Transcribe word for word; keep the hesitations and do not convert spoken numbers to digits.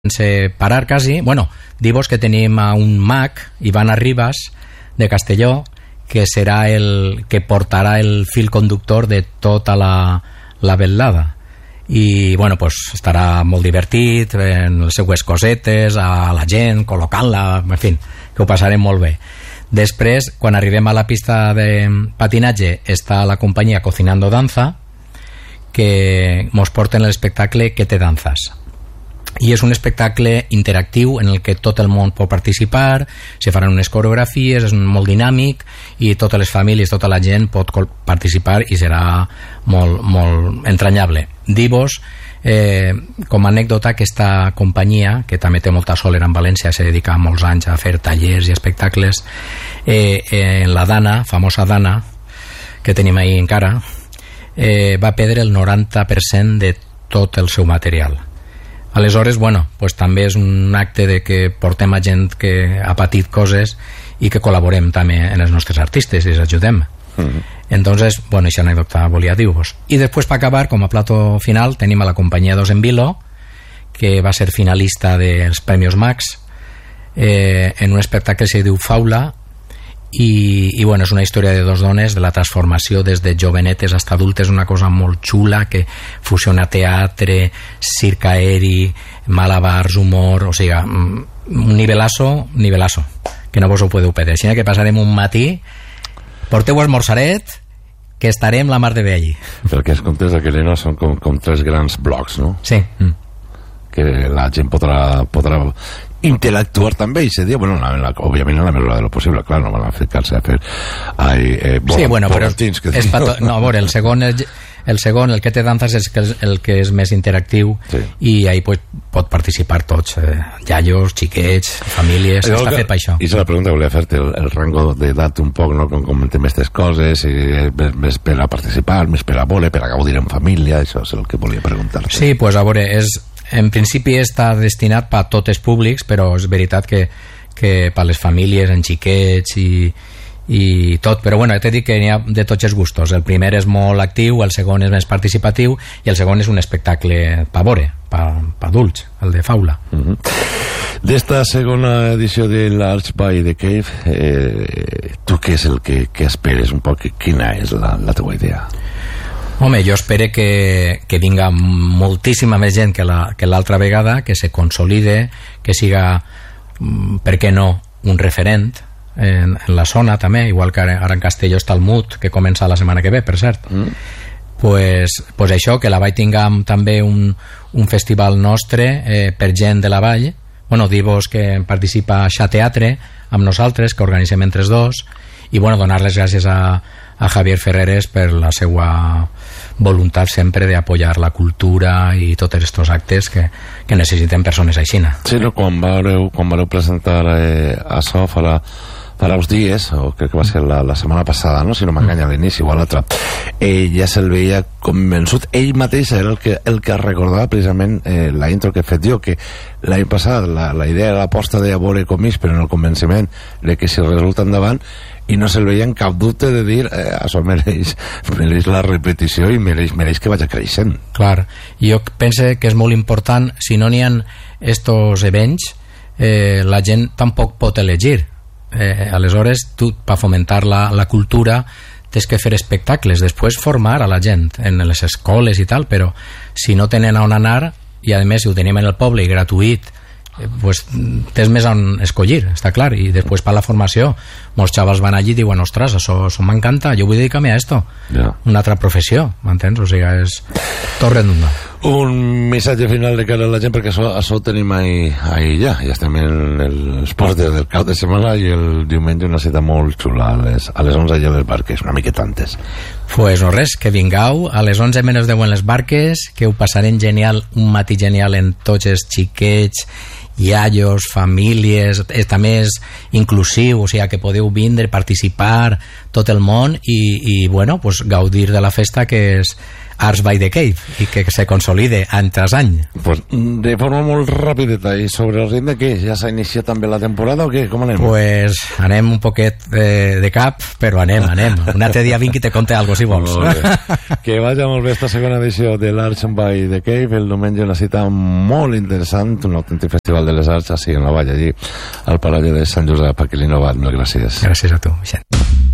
sense parar quasi. Bueno, dir-vos que tenim a un mag, Ivan Arribas, de Castelló, que serà el que portarà el fil conductor de tota la, la vetllada. I bueno, pues estarà molt divertit en les seues cosetes, a la gent, col·locant-la, en fi, que ho passarem molt bé. Després, quan arribem a la pista de patinatge, està la companyia Cocinando Danza, que mos porten l'espectacle Que te danzas. I és un espectacle interactiu en el que tot el món pot participar, se faran unes coreografies, és molt dinàmic i totes les famílies, tota la gent pot participar i serà molt, molt entranyable. Dir-vos, eh, com a anècdota, aquesta companyia, que també té molta sòlera en València, se dedica molts anys a fer tallers i espectacles, eh, eh, la Dana, famosa Dana, que tenim ahí encara, eh, va perdre el noranta per cent de tot el seu material. Aleshores, bueno, pues també és un acte de que portem a gent que ha patit coses i que col·laborem també en els nostres artistes i els ajudem. Mm-hmm. Entonces, bueno, aquesta anècdota volia dir-vos. I després, per acabar, com a plato final, tenim a la companyia Dos en Vilo, que va ser finalista dels Premios Max, eh, en un espectacle que se diu Faula, i, i bueno, és una història de dos dones, de la transformació des de jovenetes fins adultes, una cosa molt xula que fusiona teatre, circ aeri, malabars, humor, o sigui, un nivelazo, nivelazo, que no vos ho podeu perdre. Així que passarem un matí, porteu esmorzaret, que estarem la mar de bé allí. Perquè els contes de Querena són com, com tres grans blocs, no? Sí. Mm. Que la gent podrà, podrà interactuar també i se dia, bueno, la, la, òbviament en la mesura de lo possible, clar, no van a ficar-se a fer ai, eh, bo, sí, bueno, però que és pato, no, a veure, el segon el, el segon, el que te danzas és el, el que és més interactiu, sí. I ahí pues, pot participar tots, eh, iaios, xiquets, famílies, eh, està que, fet per això. I és la pregunta que volia fer-te, el, el rango d'edat un poc, no?, com comentem aquestes coses, i més per a participar, més per a voler, per a gaudir en família, això és el que volia preguntar-te. Sí, pues a veure, és en principi està destinat per a tots els públics, però és veritat que, que per les famílies, en xiquets i, i tot, però bueno, t'he dit que n'hi ha de tots els gustos. El primer és molt actiu, el segon és més participatiu i el segon és un espectacle per veure, per adults, el de Faula. Mm-hmm. D'esta segona edició de l'Arts by the Cave, eh, tu què és el que, que esperes un poc? Quina és la, la teva idea? Home, jo espero que, que vinga moltíssima més gent que la, que l'altra vegada, que se consolide, que siga, per què no, un referent en, en la zona també, igual que ara, ara en Castelló està el Mut, que comença la setmana que ve, per cert. Mm. Pues, pues això, que la Vall tinguem també un, un festival nostre eh, per gent de la Vall. Bueno, dir-vos que participa a Xa Teatre amb nosaltres, que organitzem entre els dos, i bueno, donar les gràcies a, a Javier Ferreres per la seva voluntat sempre d'apoyar la cultura i tots aquests actes que, que necessiten persones així. Sí, no, quan vareu, quan vareu presentar eh, això farà, farà uns dies, o crec que va ser la, la setmana passada, no? Si no m'enganya, a l'inici o a l'altre, eh, ja se'l veia convençut. Ell mateix era el que, el que recordava precisament eh, la intro que he fet jo, que l'any passat la, la idea era l'aposta de veure com és, però en el convenciment de que si resulta endavant, i no se'l veia en cap dubte de dir eh, això mereix, mereix la repetició i mereix, mereix que vagi creixent. Clar, jo penso que és molt important, si no n'hi ha estos events, eh, la gent tampoc pot elegir. Eh, aleshores, tu, per fomentar la, la cultura, tens que fer espectacles, després formar a la gent en les escoles i tal, però si no tenen on anar, i a més si ho tenim en el poble i gratuït, pues tens més on escollir, està clar, i després per la formació molts xavals van allí i diuen, ostres, això, això m'encanta, jo vull dedicar-me a esto, yeah. Una altra professió, m'entens? O sigui, és tot redundant. Un missatge final de cara a la gent, perquè això, això ho tenim ahí, ahí ja, ja estem en els ports del cap de setmana i el diumenge una cita molt xula a les, a les onze ja les barques, una miqueta antes. Pues no res, que vingueu a les onze menys deu en les barques, que ho passarem genial, un matí genial en tots els xiquets, iaios, famílies, és, també és inclusiu, o sigui que podeu vindre, participar tot el món i, i bueno, pues, gaudir de la festa, que és Arts by the Cave i que se consolide any tras any. Pues, de forma molt ràpida, i sobre el ritme, què? Ja s'ha iniciat també la temporada o què? Com anem? Pues anem un poquet de, de cap, però anem, anem. Un altre dia vinc i te conte alguna cosa, si vols. Que vagi molt bé esta segona edició de l'Arts by the Cave. El diumenge una cita molt interessant, un autèntic festival de les arts, així en la vall, allí al Palau de Sant Josep, Aquilino Bat. Gràcies. Gràcies a tu, Vicent.